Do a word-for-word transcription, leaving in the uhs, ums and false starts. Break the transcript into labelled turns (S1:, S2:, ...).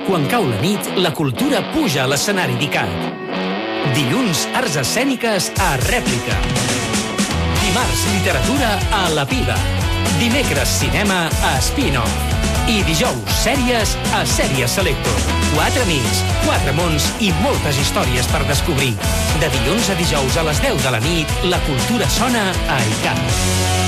S1: Quan cau la nit, la cultura puja a l'escenari d'ICAT. Dilluns, arts escèniques a Rèplica. Dimarts, literatura a La Piga. Dimecres, cinema a Spin-Off. I dijous, sèries a Sèries Selector. Quatre amics, quatre mons i moltes històries per descobrir. De dilluns a dijous a les deu de la nit, la cultura sona a ICAT.